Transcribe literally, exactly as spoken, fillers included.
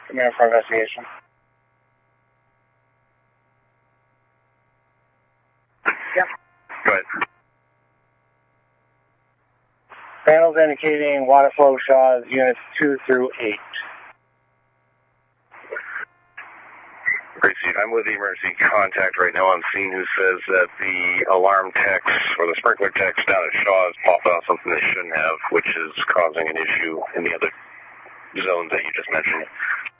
I'm here for investigation. Yep. Go ahead. Panels indicating water flow Shaws units two through eight. Gracie, I'm with the emergency contact right now on scene who says that the alarm techs or the sprinkler techs down at Shaw's popped off something they shouldn't have, which is causing an issue in the other zones that you just mentioned.